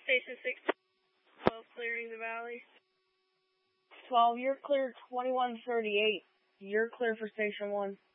Station 6, 12 clearing the valley. 12, you're clear 2138. You're clear for Station 1.